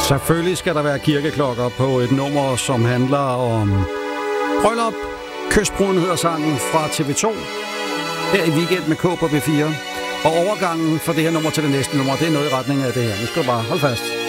Selvfølgelig skal der være kirkeklokker på et nummer, som handler om bryllup. Kystbruden hedder sangen fra TV2. Her i Weekend med K på B4. Og overgangen fra det her nummer til det næste nummer, det er noget i retning af det her. Nu skal du bare holde fast.